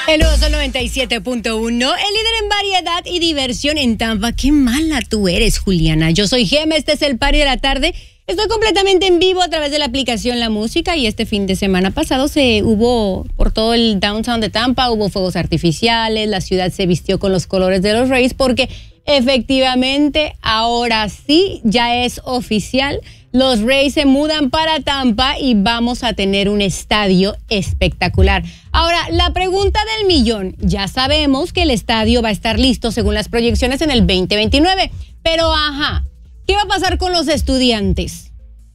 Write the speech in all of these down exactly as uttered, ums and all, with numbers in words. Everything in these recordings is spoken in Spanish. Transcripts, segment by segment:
El nuevo Sol noventa y siete punto uno, el líder en variedad y diversión en Tampa. Qué mala tú eres, Juliana. Yo soy Gema, este es el Party de la Tarde. Estoy completamente en vivo a través de la aplicación La Música y este fin de semana pasado se hubo, por todo el downtown de Tampa, hubo fuegos artificiales, la ciudad se vistió con los colores de los Rays porque efectivamente ahora sí ya es oficial. Los Rays se mudan para Tampa y vamos a tener un estadio espectacular. Ahora, la pregunta del millón. Ya sabemos que el estadio va a estar listo según las proyecciones en el veinte veintinueve. Pero, ajá, ¿qué va a pasar con los estudiantes?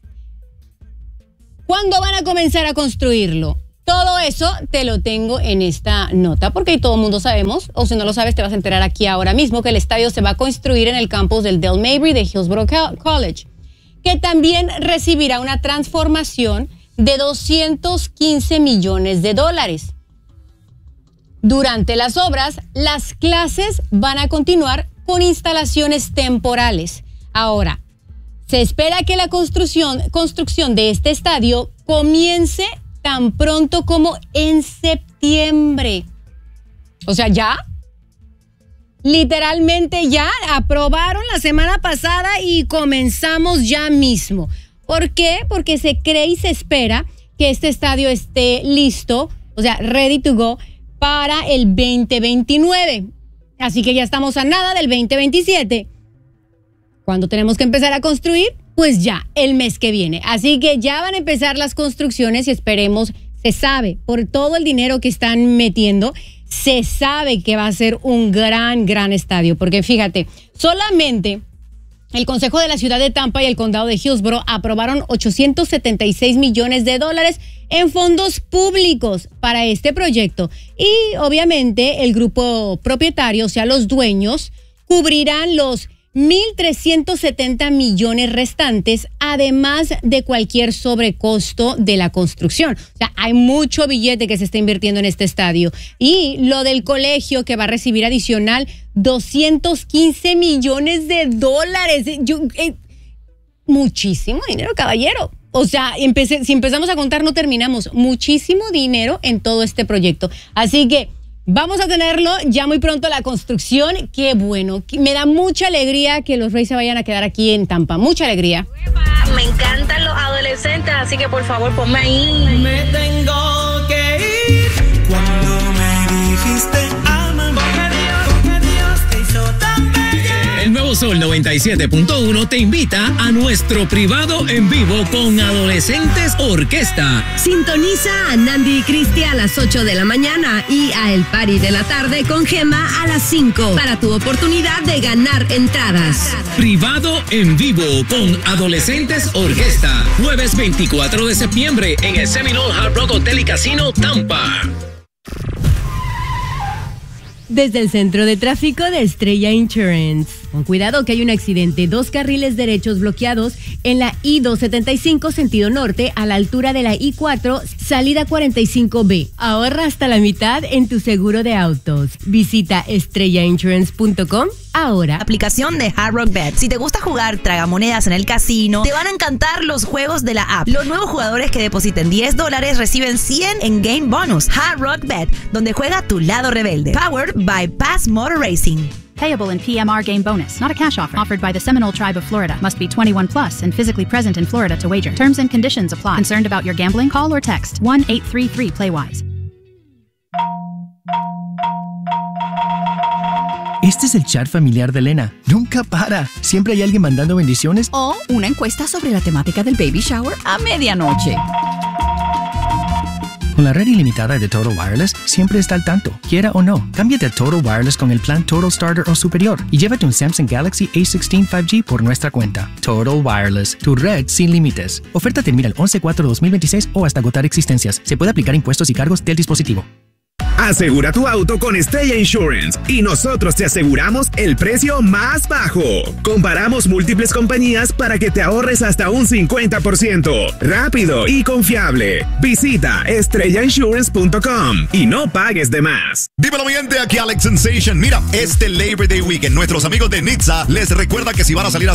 ¿Cuándo van a comenzar a construirlo? Todo eso te lo tengo en esta nota, porque todo el mundo sabemos, o si no lo sabes te vas a enterar aquí ahora mismo, que el estadio se va a construir en el campus del Del Mabry de Hillsborough College, que también recibirá una transformación de doscientos quince millones de dólares. Durante las obras, las clases van a continuar con instalaciones temporales. Ahora, se espera que la construcción, construcción de este estadio comience tan pronto como en septiembre. O sea, ya, literalmente ya aprobaron la semana pasada y comenzamos ya mismo. ¿Por qué? Porque se cree y se espera que este estadio esté listo, o sea, ready to go, para el veinte veintinueve. Así que ya estamos a nada del veinte veintisiete. ¿Cuándo tenemos que empezar a construir? Pues ya, el mes que viene. Así que ya van a empezar las construcciones y esperemos, se sabe, por todo el dinero que están metiendo, se sabe que va a ser un gran, gran estadio. Porque fíjate, solamente el Consejo de la Ciudad de Tampa y el Condado de Hillsborough aprobaron ochocientos setenta y seis millones de dólares en fondos públicos para este proyecto. Y obviamente el grupo propietario, o sea, los dueños, cubrirán los mil trescientos setenta millones restantes, además de cualquier sobrecosto de la construcción. O sea, hay mucho billete que se está invirtiendo en este estadio. Y lo del colegio, que va a recibir adicional doscientos quince millones de dólares. Yo, eh, muchísimo dinero, caballero. O sea, empecé, si empezamos a contar no terminamos. Muchísimo dinero en todo este proyecto. Así que vamos a tenerlo ya muy pronto, la construcción. Qué bueno, me da mucha alegría que los Rays se vayan a quedar aquí en Tampa, mucha alegría. Me encantan los adolescentes, así que por favor ponme ahí. Me tengo que ir cuando me dijiste ama, porque Dios, porque Dios te hizo tan bella. El nuevo Sol noventa y siete punto uno te invita a nuestro privado en vivo con Adolescentes Orquesta. Sintoniza a Nandi y Cristi a las ocho de la mañana y a El Party de la Tarde con Gema a las cinco para tu oportunidad de ganar entradas. Privado en vivo con Adolescentes Orquesta. Jueves veinticuatro de septiembre en el Seminole Hard Rock Hotel y Casino Tampa. Desde el centro de tráfico de Estrella Insurance. Con cuidado que hay un accidente, dos carriles derechos bloqueados en la I doscientos setenta y cinco sentido norte a la altura de la I cuatro, salida cuarenta y cinco B. Ahorra hasta la mitad en tu seguro de autos. Visita estrella insurance punto com ahora. Aplicación de Hard Rock Bet. Si te gusta jugar tragamonedas en el casino, te van a encantar los juegos de la app. Los nuevos jugadores que depositen diez dólares reciben cien en Game Bonus. Hard Rock Bet, donde juega tu lado rebelde. Powered by Pass Motor Racing. Payable in P M R Game Bonus, not a cash offer. Offered by the Seminole Tribe of Florida. Must be twenty-one plus and physically present in Florida to wager. Terms and conditions apply. Concerned about your gambling? Call or text one eight three three play wise. Este es el chat familiar de Elena. Nunca para. Siempre hay alguien mandando bendiciones. O una encuesta sobre la temática del baby shower a medianoche. Con la red ilimitada de Total Wireless, siempre está al tanto, quiera o no. Cámbiate a Total Wireless con el plan Total Starter o superior y llévate un Samsung Galaxy A dieciséis cinco G por nuestra cuenta. Total Wireless, tu red sin límites. Oferta termina el once cuatro dos mil veintiséis o hasta agotar existencias. Se puede aplicar impuestos y cargos del dispositivo. Asegura tu auto con Estrella Insurance y nosotros te aseguramos el precio más bajo. Comparamos múltiples compañías para que te ahorres hasta un cincuenta por ciento. Rápido y confiable. Visita estrella insurance punto com y no pagues de más. Dímelo mi gente, aquí Alex Sensation. Mira, este Labor Day Weekend, nuestros amigos de Nitza les recuerda que si van a salir a